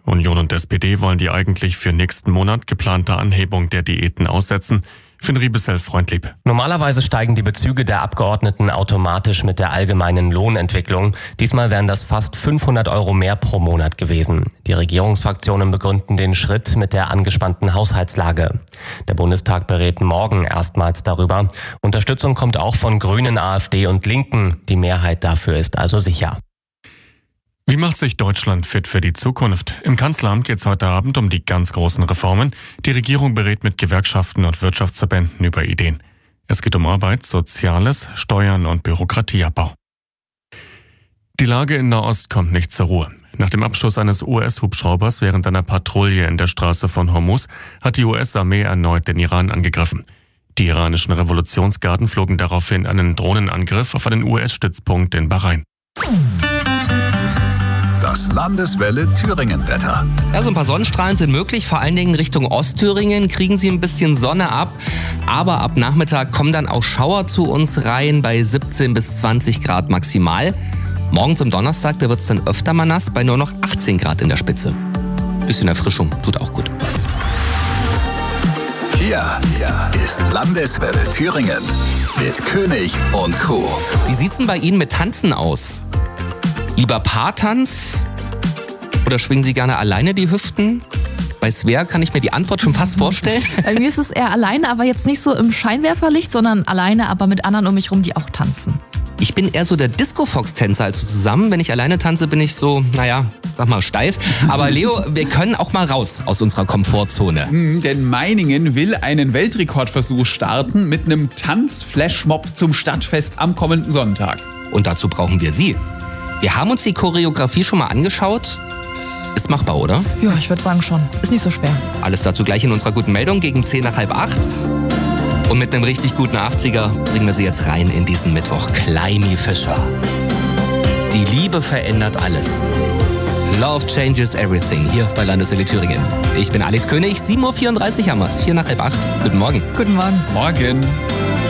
Union und SPD wollen die eigentlich für nächsten Monat geplante Anhebung der Diäten aussetzen. Finn Riebesell, freundlieb. Normalerweise steigen die Bezüge der Abgeordneten automatisch mit der allgemeinen Lohnentwicklung. Diesmal wären das fast 500 € mehr pro Monat gewesen. Die Regierungsfraktionen begründen den Schritt mit der angespannten Haushaltslage. Der Bundestag berät morgen erstmals darüber. Unterstützung kommt auch von Grünen, AfD und Linken. Die Mehrheit dafür ist also sicher. Wie macht sich Deutschland fit für die Zukunft? Im Kanzleramt geht es heute Abend um die ganz großen Reformen. Die Regierung berät mit Gewerkschaften und Wirtschaftsverbänden über Ideen. Es geht um Arbeit, Soziales, Steuern und Bürokratieabbau. Die Lage in Nahost kommt nicht zur Ruhe. Nach dem Abschuss eines US-Hubschraubers während einer Patrouille in der Straße von Hormuz hat die US-Armee erneut den Iran angegriffen. Die iranischen Revolutionsgarden flogen daraufhin einen Drohnenangriff auf einen US-Stützpunkt in Bahrain. Das Landeswelle Thüringen-Wetter. Ja, so ein paar Sonnenstrahlen sind möglich, vor allen Dingen Richtung Ostthüringen kriegen sie ein bisschen Sonne ab, aber ab Nachmittag kommen dann auch Schauer zu uns rein bei 17 bis 20 Grad maximal. Morgen zum Donnerstag, da wird es dann öfter mal nass, bei nur noch 18 Grad in der Spitze. Bisschen Erfrischung, tut auch gut. Hier ist Landeswelle Thüringen mit König und Crew. Wie sieht's denn bei Ihnen mit Tanzen aus? Lieber Paartanz oder schwingen Sie gerne alleine die Hüften? Bei Svea kann ich mir die Antwort schon fast vorstellen. Bei mir ist es eher alleine, aber jetzt nicht so im Scheinwerferlicht, sondern alleine, aber mit anderen um mich rum, die auch tanzen. Ich bin eher so der Disco-Fox-Tänzer als zusammen. Wenn ich alleine tanze, bin ich so, sag mal steif. Aber Leo, wir können auch mal raus aus unserer Komfortzone. Denn Meiningen will einen Weltrekordversuch starten mit einem Tanz-Flashmob zum Stadtfest am kommenden Sonntag. Und dazu brauchen wir Sie. Wir haben uns die Choreografie schon mal angeschaut. Ist machbar, oder? Ja, ich würde sagen schon. Ist nicht so schwer. Alles dazu gleich in unserer guten Meldung gegen 7:10 nach 7:30. Und mit einem richtig guten 80er bringen wir Sie jetzt rein in diesen Mittwoch. Kleimi Fischer. Die Liebe verändert alles. Love changes everything. Hier bei Landeswelle Thüringen. Ich bin Alex König. 7:34 Uhr haben wir's. 7:45. Guten Morgen. Guten Morgen. Morgen.